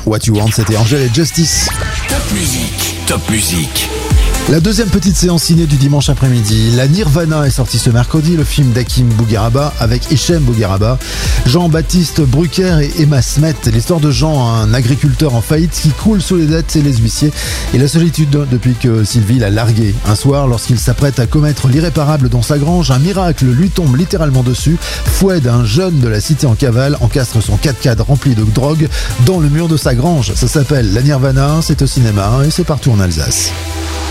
What You Want, c'était Angel et Justice. Top musique, top musique. La deuxième petite séance ciné du dimanche après-midi. La Nirvana est sortie ce mercredi, le film d'Hakim Bougueraba avec Hichem Bougueraba, Jean-Baptiste Brucker et Emma Smet. L'histoire de Jean, un agriculteur en faillite qui croule sous les dettes et les huissiers et la solitude depuis que Sylvie l'a largué. Un soir, lorsqu'il s'apprête à commettre l'irréparable dans sa grange, un miracle lui tombe littéralement dessus. Foued, un jeune de la cité en cavale, encastre son 4x4 rempli de drogue dans le mur de sa grange. Ça s'appelle La Nirvana, c'est au cinéma et c'est partout en Alsace.